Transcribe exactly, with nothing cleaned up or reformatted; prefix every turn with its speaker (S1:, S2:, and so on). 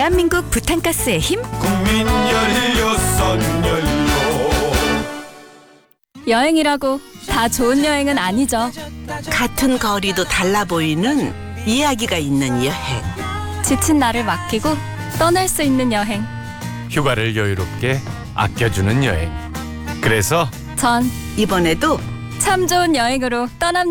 S1: 대한민국 부탄가스의 힘?
S2: 국민 열여섯 연료.
S3: 여행이라고 다 좋은 여행은 아니죠.
S4: 같은 거리도 달라 보이는 이야기가 있는 여행.
S3: 지친 나를 맡기고 떠날 수 있는 여행.
S2: 휴가를 여유롭게 아껴주는 여행. 그래서
S3: 전
S4: 이번에도
S3: 참 좋은 여행으로 떠납니다.